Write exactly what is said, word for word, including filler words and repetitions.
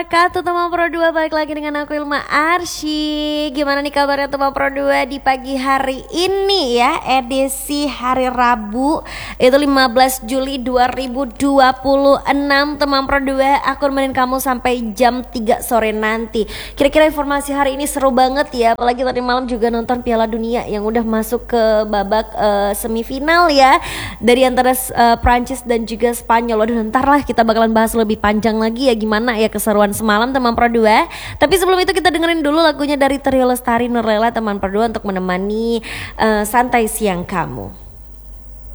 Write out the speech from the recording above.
Katu teman Pro dua, balik lagi dengan aku Ilma Arsy. Gimana nih kabarnya teman Pro dua di pagi hari ini ya, edisi hari Rabu itu lima belas Juli dua ribu dua puluh enam. Teman Pro dua, aku nemenin kamu sampai jam tiga sore nanti. Kira-kira informasi hari ini seru banget ya, apalagi tadi malam juga nonton Piala Dunia yang udah masuk ke babak uh, semifinal ya, dari antara uh, Prancis dan juga Spanyol. Waduh, ntar lah kita bakalan bahas lebih panjang lagi ya gimana ya keseruan semalam teman Pro dua. Tapi sebelum itu kita dengerin dulu lagunya dari Trio Lestari Nurlela teman Pro dua untuk menemani uh, santai siang kamu.